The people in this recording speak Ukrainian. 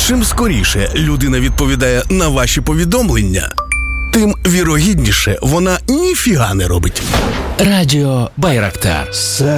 Чим скоріше людина відповідає на ваші повідомлення, тим вірогідніше вона ніфіга не робить. Радіо Байрактар.